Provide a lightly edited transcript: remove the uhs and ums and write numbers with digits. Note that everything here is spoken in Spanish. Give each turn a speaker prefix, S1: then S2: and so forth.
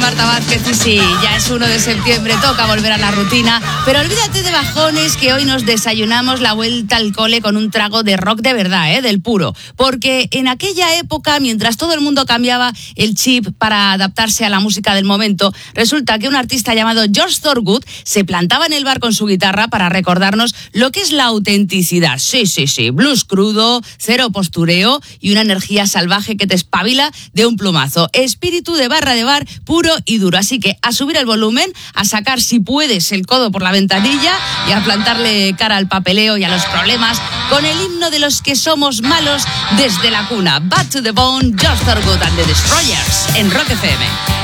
S1: Marta Vázquez y sí, ya es 1 de septiembre, toca volver a la rutina, pero olvídate de bajones que hoy nos desayunamos la vuelta al cole con un trago de rock de verdad, del puro, porque en aquella época, mientras todo el mundo cambiaba el chip para adaptarse a la música del momento, resulta que un artista llamado George Thorogood se plantaba en el bar con su guitarra para recordarnos lo que es la autenticidad. Sí, blues crudo, cero postureo y una energía salvaje que te espabila de un plumazo. Espíritu de barra de bar puro y duro. Así que a subir el volumen, a sacar si puedes el codo por la ventanilla y a plantarle cara al papeleo y a los problemas con el himno de los que somos malos desde la cuna. Bad to the Bone, George Thorogood and the Destroyers en Rock FM.